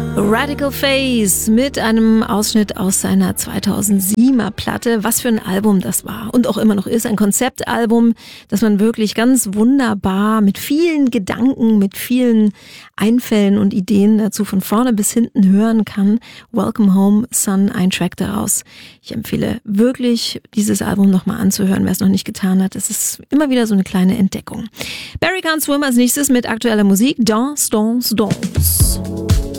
Radical Face mit einem Ausschnitt aus seiner 2007er Platte. Was für ein Album das war und auch immer noch ist. Ein Konzeptalbum, das man wirklich ganz wunderbar mit vielen Gedanken, mit vielen Einfällen und Ideen dazu von vorne bis hinten hören kann. Welcome Home, Son, ein Track daraus. Ich empfehle wirklich, dieses Album nochmal anzuhören, wer es noch nicht getan hat. Es ist immer wieder so eine kleine Entdeckung. Barry Can't Swim als nächstes mit aktueller Musik. Dance, Dance, Dance.